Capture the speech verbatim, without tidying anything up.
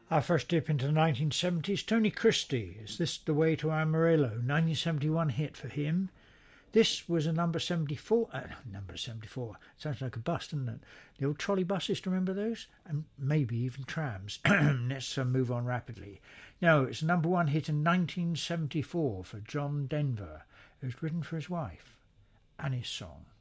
Our first dip into the nineteen seventies, Tony Christie. Is This the Way to Amarillo? nineteen seventy-one hit for him. This was a number seventy-four. Uh, number seventy-four. Sounds like a bus, doesn't it? The old trolley buses, do you remember those? And maybe even trams. Let's uh, move on rapidly. No, it's a number one hit in nineteen seventy-four for John Denver. It was written for his wife. Annie's Song.